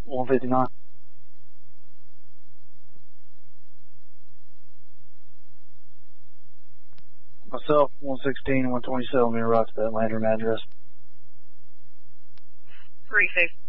159. Myself, 116 and 127, me right to that Landrum address. 350.